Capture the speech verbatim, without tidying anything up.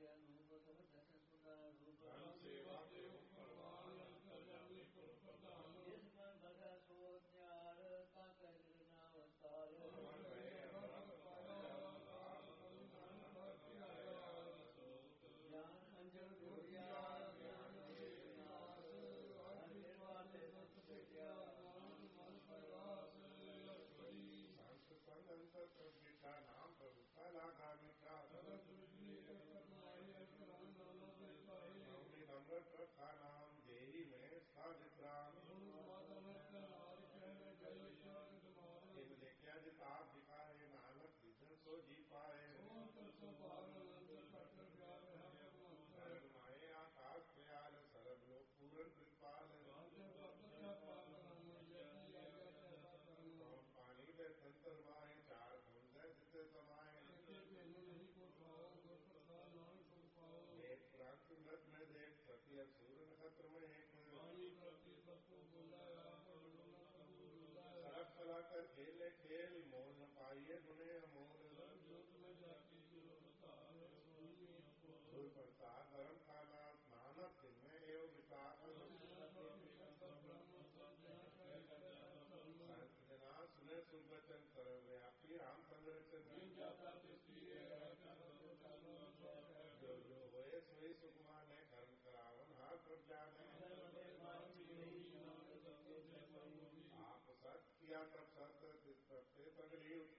सेवा के परवान अंतर्यामी प्रधान जिस मन भगा सो न्यार का करना अवतार ज्ञान अंजन जोड़िया ज्ञान देवनाथ निर्वाते सत्या मन प्रवास संत अंतर प्रज्ञा नाम प्रभु का लागा मिठा नवनीत अमृत रखा नाम देही में साधित राम क्या जिताप दिखाए नानक विजन सो जी पाए माए आकाश प्रयाल सरब लोक पूरन कृपाल पानी पे संतर माए चार समुद्र जितने समाये एक प्रांत नद में देख सती सूर्य नक्षत्र में एक सड़क चला कर खेले खेल मोल न पाइए गुने अमोल प्रसाद धर्म खाना स्नानक दिन में एवं विकास जना सुने सुबचन सर्वव्यापी रामचंद्र जो जो होए सोई सुकुमार ने कर्म करावन हाथ पर जाने